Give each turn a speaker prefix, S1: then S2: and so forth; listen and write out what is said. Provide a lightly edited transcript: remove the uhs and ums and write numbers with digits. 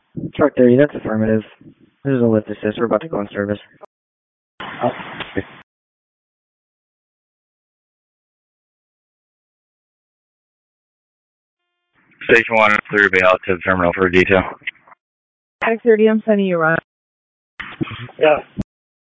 S1: Truck 30, that's affirmative. This is a lift assist. We're about to go in service.
S2: Station 1, clear to be out to the terminal for a detail.
S3: X30, I'm sending you around.
S1: Yeah.